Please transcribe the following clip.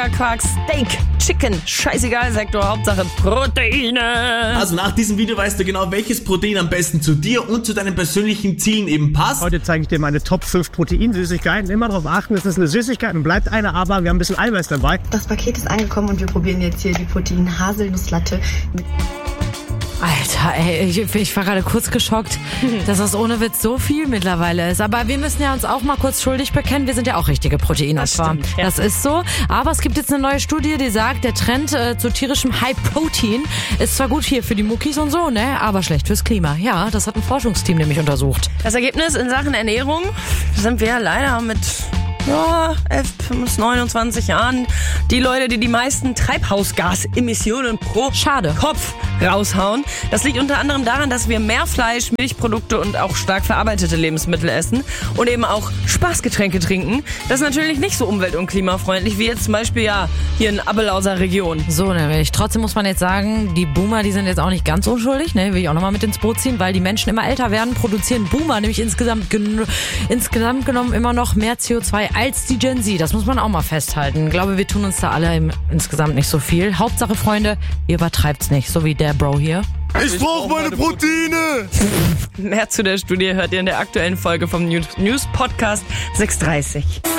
Eierquark, Steak, Chicken, scheißegal, Sektor, Hauptsache Proteine. Also nach diesem Video weißt du genau, welches Protein am besten zu dir und zu deinen persönlichen Zielen eben passt. Heute zeige ich dir meine Top 5 Proteinsüßigkeiten. Immer darauf achten, es ist eine Süßigkeit und bleibt eine, aber wir haben ein bisschen Eiweiß dabei. Das Paket ist angekommen und wir probieren jetzt hier die Protein-Haselnusslatte mit. Alter, ey, ich war gerade kurz geschockt, dass das ohne Witz so viel mittlerweile ist. Aber wir müssen ja uns auch mal kurz schuldig bekennen, wir sind ja auch richtige Proteinopfer. Das stimmt, ja. Das ist so, aber es gibt jetzt eine neue Studie, die sagt, der Trend zu tierischem High Protein ist zwar gut hier für die Muckis und so, ne, aber schlecht fürs Klima. Ja, das hat ein Forschungsteam nämlich untersucht. Das Ergebnis in Sachen Ernährung sind wir leider mit 11 bis 29 Jahren die Leute, die meisten Treibhausgasemissionen pro Kopf raushauen. Das liegt unter anderem daran, dass wir mehr Fleisch, Milchprodukte und auch stark verarbeitete Lebensmittel essen und eben auch Spaßgetränke trinken. Das ist natürlich nicht so umwelt- und klimafreundlich wie jetzt zum Beispiel ja hier in Abbelauser Region. So nämlich. Trotzdem muss man jetzt sagen, die Boomer, die sind jetzt auch nicht ganz unschuldig, ne, will ich auch nochmal mit ins Boot ziehen, weil die Menschen immer älter werden, produzieren Boomer nämlich insgesamt genommen immer noch mehr CO2 als die Gen Z. Das muss man auch mal festhalten. Ich glaube, wir tun uns da alle insgesamt nicht so viel. Hauptsache, Freunde, ihr übertreibt's nicht, so wie der Bro hier. Ich brauche meine Proteine! Mehr zu der Studie hört ihr in der aktuellen Folge vom News Podcast 630.